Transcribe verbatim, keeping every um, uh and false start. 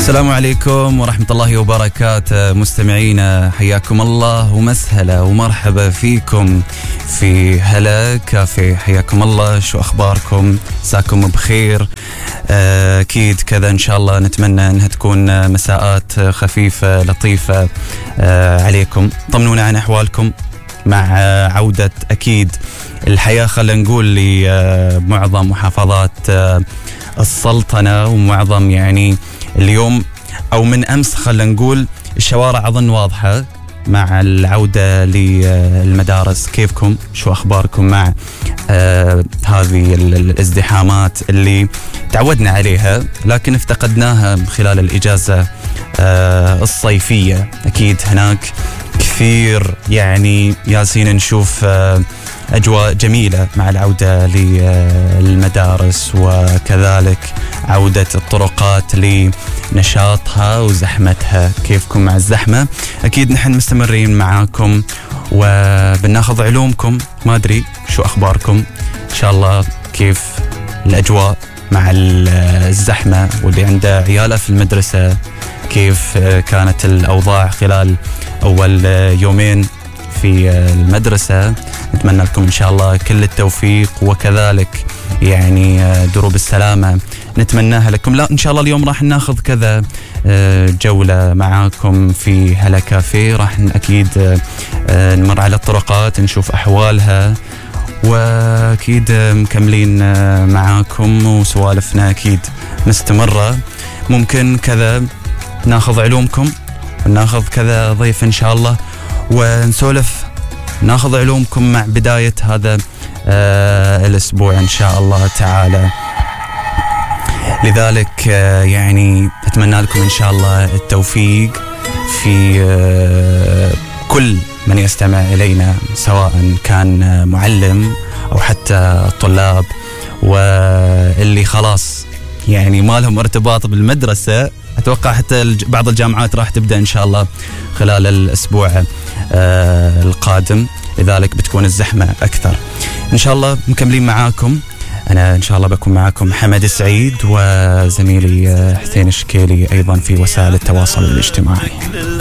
السلام عليكم ورحمة الله وبركاته مستمعينا، حياكم الله ومسهلا ومرحبا فيكم في هلا كافي. حياكم الله، شو أخباركم؟ مساكم بخير. أكيد كذا إن شاء الله، نتمنى أنها تكون مساءات خفيفة لطيفة عليكم. طمنونا عن أحوالكم مع عودة أكيد الحياة، خلينا نقول لمعظم محافظات السلطنة ومعظم يعني اليوم أو من أمس خلينا نقول الشوارع أظن واضحة مع العودة للمدارس. كيفكم؟ شو أخباركم مع آه هذه الازدحامات اللي تعودنا عليها لكن افتقدناها خلال الإجازة آه الصيفية؟ أكيد هناك كثير يعني ياسين نشوف آه أجواء جميلة مع العودة للمدارس، وكذلك عودة الطرقات لنشاطها وزحمتها. كيفكم مع الزحمة؟ أكيد نحن مستمرين معاكم وبناخذ علومكم. ما أدري شو أخباركم، إن شاء الله كيف الأجواء مع الزحمة، واللي عنده عياله في المدرسة كيف كانت الأوضاع خلال أول يومين في المدرسة. نتمنى لكم إن شاء الله كل التوفيق، وكذلك يعني دروب السلامة نتمناها لكم. لا إن شاء الله اليوم راح ناخذ كذا جولة معاكم في هلا كافي، راح أكيد نمر على الطرقات نشوف أحوالها، وأكيد مكملين معاكم وسوالفنا أكيد مستمرة. ممكن كذا ناخذ علومكم وناخذ كذا ضيف إن شاء الله ونسولف، ناخذ علومكم مع بداية هذا آه الأسبوع إن شاء الله تعالى. لذلك آه يعني أتمنى لكم إن شاء الله التوفيق في آه كل من يستمع إلينا، سواء كان معلم أو حتى الطلاب واللي خلاص يعني ما لهم ارتباط بالمدرسة. أتوقع حتى بعض الجامعات راح تبدأ إن شاء الله خلال الأسبوع آه القادم، لذلك بتكون الزحمة أكثر. إن شاء الله مكملين معاكم، أنا إن شاء الله بكون معاكم حمد سعيد وزميلي حسين الشكيلي أيضا في وسائل التواصل الاجتماعي.